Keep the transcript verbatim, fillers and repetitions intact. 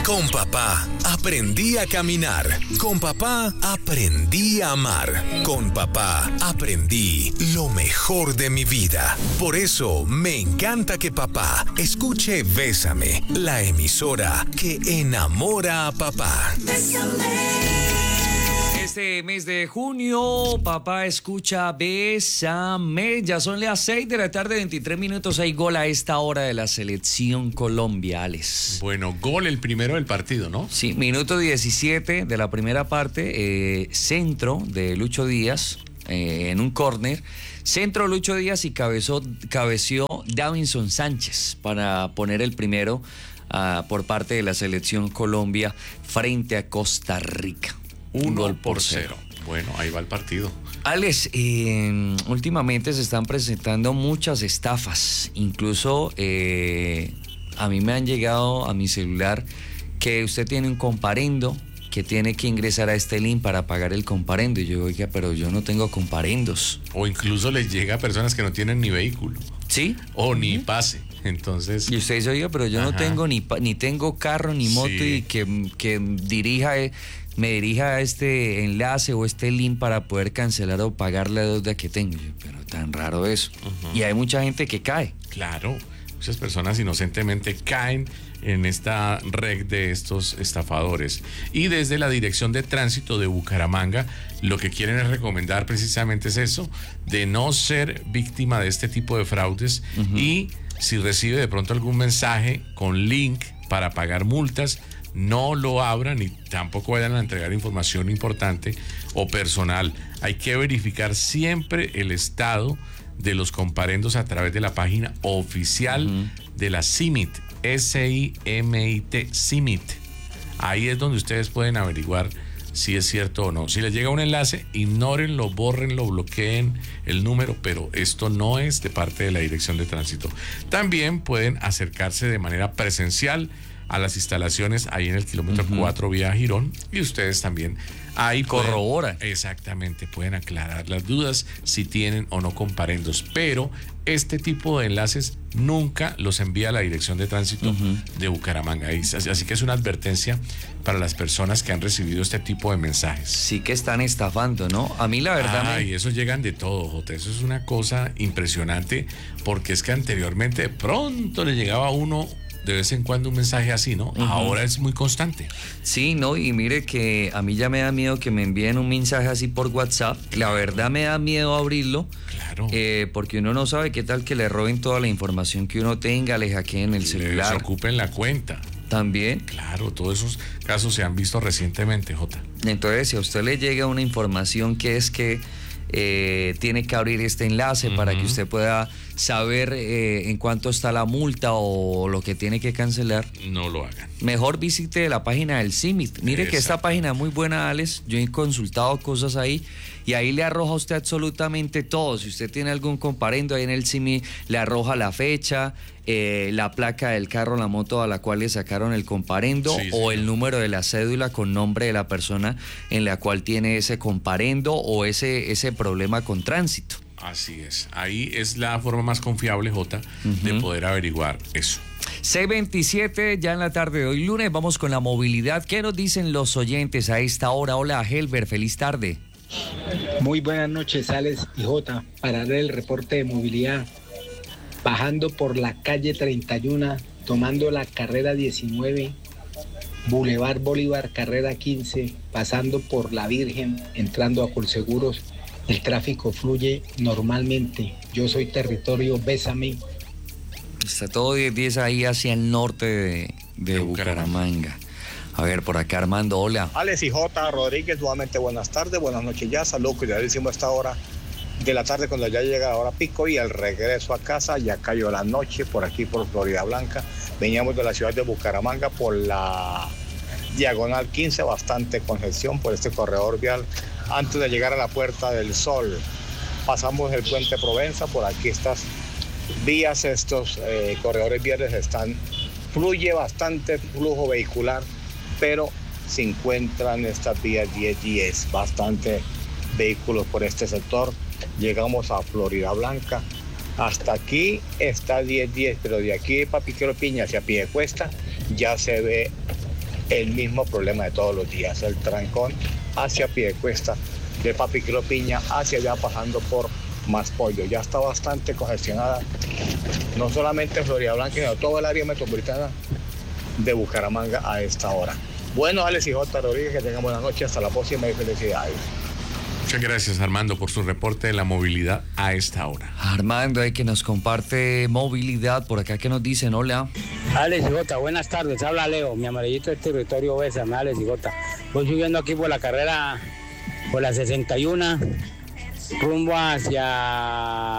Con papá aprendí a caminar. Con papá aprendí a amar. Con papá aprendí lo mejor de mi vida. Por eso me encanta que papá escuche Bésame, la emisora que enamora a papá. Bésame. Este mes de junio, papá escucha Bésame. Ya son las seis de la tarde, veintitrés minutos. Hay gol a esta hora de la selección Colombia, Alex. Bueno, gol el primero del partido, ¿no? Sí, minuto diecisiete de la primera parte. Eh, centro de Lucho Díaz eh, en un córner. Centro Lucho Díaz y cabezó, cabeció Davinson Sánchez para poner el primero uh, por parte de la selección Colombia frente a Costa Rica. Un gol por cero. Bueno, ahí va el partido. Alex, eh, últimamente se están presentando muchas estafas. Incluso eh, a mí me han llegado a mi celular que usted tiene un comparendo, que tiene que ingresar a este link para pagar el comparendo. Y yo, oiga, pero yo no tengo comparendos. O incluso les llega a personas que no tienen ni vehículo. ¿Sí? O ni pase. Entonces. Y usted dice, oiga, pero yo Ajá. no tengo ni, ni tengo carro ni moto sí. y que, que dirija... Eh, me dirija a este enlace o este link para poder cancelar o pagar la deuda que tengo. Pero tan raro eso. Uh-huh. Y hay mucha gente que cae. Claro, muchas personas inocentemente caen en esta red de estos estafadores. Y desde la Dirección de Tránsito de Bucaramanga, lo que quieren es recomendar precisamente es eso, de no ser víctima de este tipo de fraudes. Uh-huh. Y si recibe de pronto algún mensaje con link para pagar multas, no lo abran y tampoco vayan a entregar información importante o personal. Hay que verificar siempre el estado de los comparendos a través de la página oficial uh-huh. de la CIMIT, S I M I T, CIMIT. Ahí es donde ustedes pueden averiguar si es cierto o no. Si les llega un enlace, ignórenlo, bórrenlo, bloqueen el número, pero esto no es de parte de la Dirección de Tránsito. También pueden acercarse de manera presencial a las instalaciones ahí en el kilómetro uh-huh. cuatro vía Girón, y ustedes también ahí corroboran. Exactamente, pueden aclarar las dudas si tienen o no comparendos, pero este tipo de enlaces nunca los envía la Dirección de Tránsito uh-huh. de Bucaramanga. Así que es una advertencia para las personas que han recibido este tipo de mensajes. Sí que están estafando, ¿no? A mí la verdad... Ay, me... eso llegan de todo, Jota. Eso es una cosa impresionante, porque es que anteriormente de pronto le llegaba a uno de vez en cuando un mensaje así, ¿no? Uh-huh. Ahora es muy constante. Sí, no, y mire que a mí ya me da miedo que me envíen un mensaje así por WhatsApp. La verdad me da miedo abrirlo. Claro. Eh, porque uno no sabe qué tal que le roben toda la información que uno tenga, le hackeen el celular. Les ocupen la cuenta. También. Claro, todos esos casos se han visto recientemente, Jota. Entonces, si a usted le llega una información que es que Eh, tiene que abrir este enlace uh-huh. para que usted pueda saber eh, en cuánto está la multa o lo que tiene que cancelar. No lo hagan. Mejor visite la página del CIMIT. Mire Exacto. que esta página es muy buena, Alex. Yo he consultado cosas ahí y ahí le arroja a usted absolutamente todo. Si usted tiene algún comparendo ahí en el CIMIT, le arroja la fecha, eh, la placa del carro, la moto a la cual le sacaron el comparendo sí, o sí. el número de la cédula con nombre de la persona en la cual tiene ese comparendo o ese, ese problema con tránsito. Así es. Ahí es la forma más confiable, Jota, uh-huh. de poder averiguar eso. seis veintisiete ya en la tarde de hoy lunes. Vamos con la movilidad. ¿Qué nos dicen los oyentes a esta hora? Hola, Helber, feliz tarde. Muy buenas noches, Alex y Jota, para dar el reporte de movilidad. Bajando por la calle treinta y uno, tomando la carrera diecinueve, Boulevard Bolívar, carrera quince, pasando por La Virgen, entrando a Colseguros, el tráfico fluye normalmente. Yo soy territorio Bésame. Está todo diez diez ahí hacia el norte de, de Bucaramanga. A ver, por acá Armando, hola. Alex y J. Rodríguez, nuevamente buenas tardes, buenas noches ya. Saludos, que ya decimos esta hora de la tarde cuando ya llega la hora pico y el regreso a casa. Ya cayó la noche por aquí, por Florida Blanca. Veníamos de la ciudad de Bucaramanga por la diagonal quince, bastante congestión por este corredor vial. Antes de llegar a la Puerta del Sol, pasamos el puente Provenza, por aquí estas vías, estos eh, corredores viales están, fluye bastante flujo vehicular, pero se encuentran estas vías diez diez, bastante vehículos por este sector. Llegamos a Florida Blanca, hasta aquí está diez diez, pero de aquí de Papiquero Piña hacia Piedecuesta ya se ve el mismo problema de todos los días, el trancón hacia Piedecuesta, de Papiclo Piña hacia allá pasando por Más Pollo. Ya está bastante congestionada, no solamente Florida Blanca, sino todo el área metropolitana de Bucaramanga a esta hora. Bueno, Alex y J. Rodríguez, que tengan buena noche, hasta la próxima y felicidades. Muchas gracias, Armando, por su reporte de la movilidad a esta hora. Armando, hay que nos comparte movilidad por acá, que nos dicen, hola. Alex y J, buenas tardes, habla Leo, mi amarillito del territorio Bésame, Alex y J. Voy subiendo aquí por la carrera, por la sesenta y uno, rumbo hacia